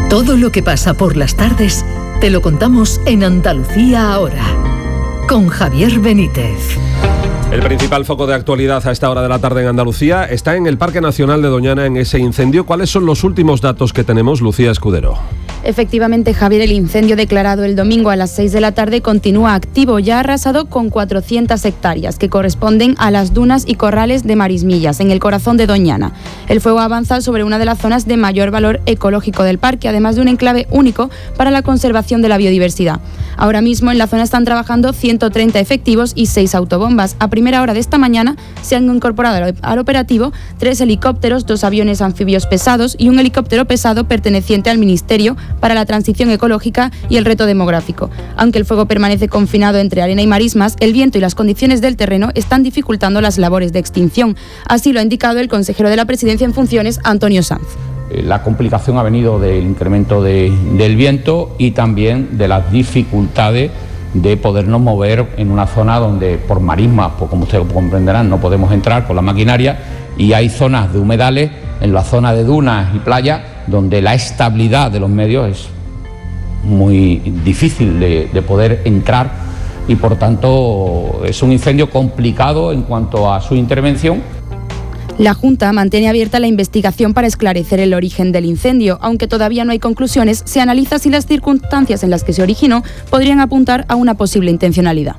Todo lo que pasa por las tardes te lo contamos en Andalucía Ahora, con Javier Benítez. El principal foco de actualidad a esta hora de la tarde en Andalucía está en el Parque Nacional de Doñana, en ese incendio. ¿Cuáles son los últimos datos que tenemos, Lucía Escudero? Efectivamente, Javier, el incendio declarado el domingo a las 6 de la tarde continúa activo. Ya ha arrasado con 400 hectáreas, que corresponden a las dunas y corrales de Marismillas, en el corazón de Doñana. El fuego avanza sobre una de las zonas de mayor valor ecológico del parque, además de un enclave único para la conservación de la biodiversidad. Ahora mismo en la zona están trabajando 130 efectivos y 6 autobombas. A primera hora de esta mañana se han incorporado al operativo 3 helicópteros, 2 aviones anfibios pesados y un helicóptero pesado perteneciente al Ministerio para la Transición Ecológica y el Reto Demográfico. Aunque el fuego permanece confinado entre arena y marismas, el viento y las condiciones del terreno están dificultando las labores de extinción. Así lo ha indicado el consejero de la Presidencia en funciones, Antonio Sanz. La complicación ha venido del incremento del viento y también de las dificultades de podernos mover en una zona donde por marismas, pues como ustedes comprenderán, no podemos entrar con la maquinaria, y hay zonas de humedales, en la zona de dunas y playas, donde la estabilidad de los medios es muy difícil de poder entrar, y por tanto es un incendio complicado en cuanto a su intervención. La Junta mantiene abierta la investigación para esclarecer el origen del incendio. Aunque todavía no hay conclusiones, se analiza si las circunstancias en las que se originó podrían apuntar a una posible intencionalidad.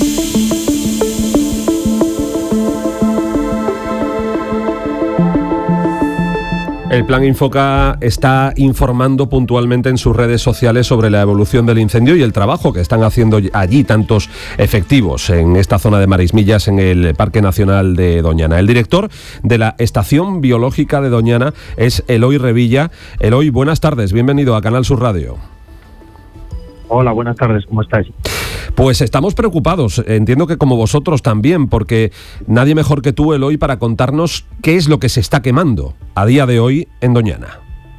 El Plan Infoca está informando puntualmente en sus redes sociales sobre la evolución del incendio y el trabajo que están haciendo allí tantos efectivos en esta zona de Marismillas, en el Parque Nacional de Doñana. El director de la Estación Biológica de Doñana es Eloy Revilla. Eloy, buenas tardes, bienvenido a Canal Sur Radio. Hola, buenas tardes, ¿cómo estáis? Pues estamos preocupados, entiendo que como vosotros también, porque nadie mejor que tú, Eloy, para contarnos qué es lo que se está quemando a día de hoy en Doñana.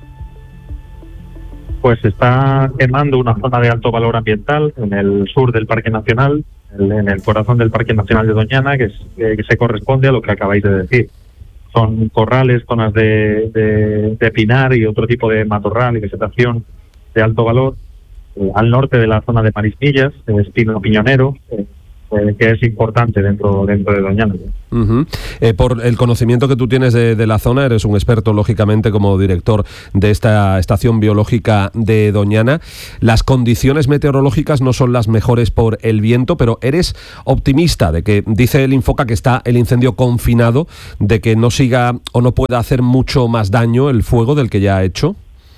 Pues se está quemando una zona de alto valor ambiental en el sur del Parque Nacional, en el corazón del Parque Nacional de Doñana, que se corresponde a lo que acabáis de decir. Son corrales, zonas de pinar y otro tipo de matorral y vegetación de alto valor. Al norte de la zona de Marismillas, espino piñonero, que es importante dentro de Doñana. Uh-huh. Por el conocimiento que tú tienes de la zona, eres un experto, lógicamente, como director de esta Estación Biológica de Doñana. Las condiciones meteorológicas no son las mejores por el viento, pero eres optimista de que, dice el Infoca, que está el incendio confinado, de que no siga o no pueda hacer mucho más daño el fuego del que ya ha hecho.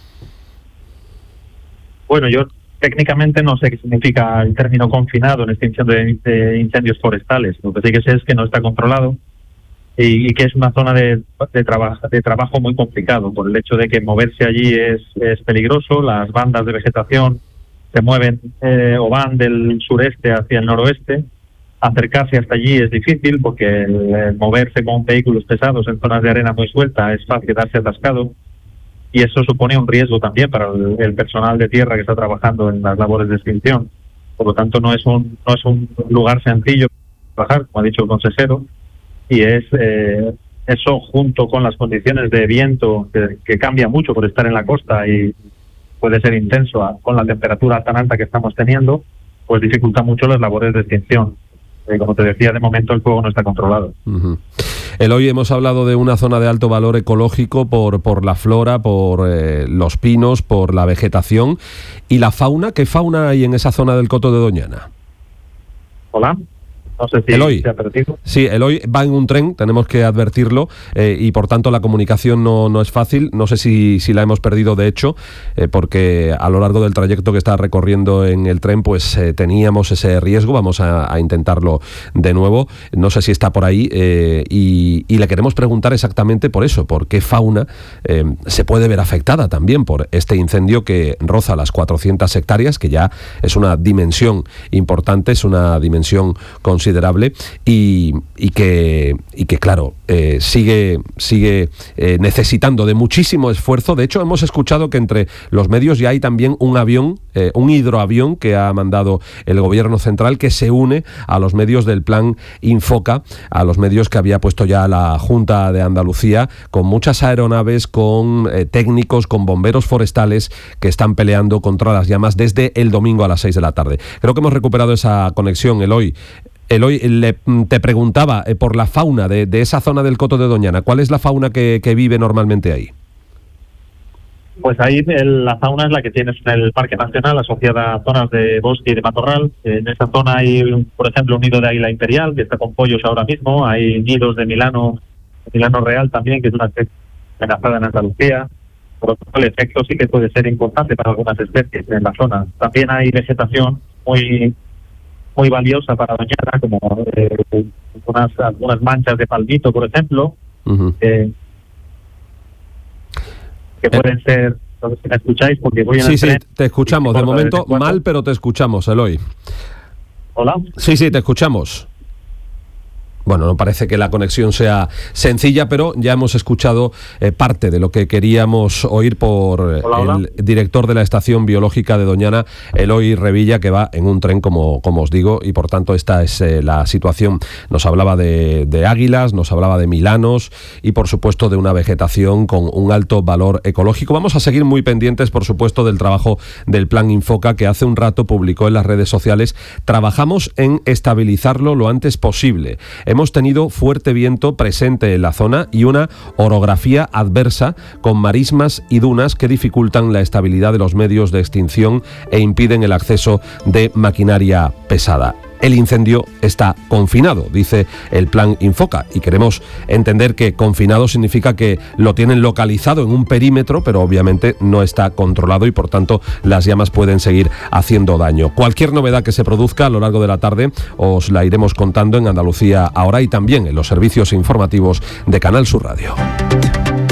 Bueno, yo técnicamente no sé qué significa el término confinado en extinción de incendios forestales. Lo que sí que sé es que no está controlado y que es una zona de trabajo muy complicado, por el hecho de que moverse allí es peligroso. Las bandas de vegetación se mueven o van del sureste hacia el noroeste. Acercarse hasta allí es difícil porque el moverse con vehículos pesados en zonas de arena muy suelta es fácil quedarse atascado. Y eso supone un riesgo también para el personal de tierra que está trabajando en las labores de extinción. Por lo tanto, no es un lugar sencillo para trabajar, como ha dicho el consejero, y es eso, junto con las condiciones de viento que cambia mucho por estar en la costa y puede ser intenso con la temperatura tan alta que estamos teniendo, pues dificulta mucho las labores de extinción. Como te decía, de momento el fuego no está controlado. Uh-huh. Eloy, hemos hablado de una zona de alto valor ecológico por la flora, por los pinos, por la vegetación. ¿Y la fauna? ¿Qué fauna hay en esa zona del Coto de Doñana? Hola. No sé si Eloy, se ha perdido. Sí, Eloy va en un tren, tenemos que advertirlo, y por tanto la comunicación no es fácil. No sé si la hemos perdido, de hecho, porque a lo largo del trayecto que está recorriendo en el tren, pues teníamos ese riesgo. Vamos a intentarlo de nuevo. No sé si está por ahí, y le queremos preguntar exactamente por eso, por qué fauna se puede ver afectada también por este incendio que roza las 400 hectáreas, que ya es una dimensión importante, es una dimensión considerable. considerable y que claro, sigue necesitando de muchísimo esfuerzo. De hecho, hemos escuchado que entre los medios ya hay también un avión, un hidroavión que ha mandado el Gobierno central, que se une a los medios del Plan Infoca, a los medios que había puesto ya la Junta de Andalucía, con muchas aeronaves, con técnicos, con bomberos forestales que están peleando contra las llamas desde el domingo a las 6 de la tarde. Creo que hemos recuperado esa conexión, Eloy. Eloy, te preguntaba por la fauna de esa zona del Coto de Doñana. ¿Cuál es la fauna que vive normalmente ahí? Pues ahí la fauna es la que tienes en el Parque Nacional, asociada a zonas de bosque y de matorral. En esa zona hay, por ejemplo, un nido de águila imperial, que está con pollos ahora mismo. Hay nidos de Milano real también, que es una especie amenazada en Andalucía. Por lo tanto, el efecto sí que puede ser importante para algunas especies en la zona. También hay vegetación muy valiosa para Doñana, como algunas manchas de palmito, por ejemplo, que pueden ser, no sé si me escucháis, porque voy en el tren. Sí, te escuchamos. De momento mal, pero te escuchamos, Eloy. ¿Hola? Sí, te escuchamos. Bueno, no parece que la conexión sea sencilla, pero ya hemos escuchado parte de lo que queríamos oír por el director de la Estación Biológica de Doñana, Eloy Revilla, que va en un tren, como os digo, y por tanto esta es la situación. Nos hablaba de águilas, nos hablaba de milanos y por supuesto de una vegetación con un alto valor ecológico. Vamos a seguir muy pendientes, por supuesto, del trabajo del Plan Infoca, que hace un rato publicó en las redes sociales. Trabajamos en estabilizarlo lo antes posible. Hemos tenido fuerte viento presente en la zona y una orografía adversa con marismas y dunas que dificultan la estabilidad de los medios de extinción e impiden el acceso de maquinaria pesada. El incendio está confinado, dice el Plan Infoca, y queremos entender que confinado significa que lo tienen localizado en un perímetro, pero obviamente no está controlado y por tanto las llamas pueden seguir haciendo daño. Cualquier novedad que se produzca a lo largo de la tarde os la iremos contando en Andalucía Ahora y también en los servicios informativos de Canal Sur Radio.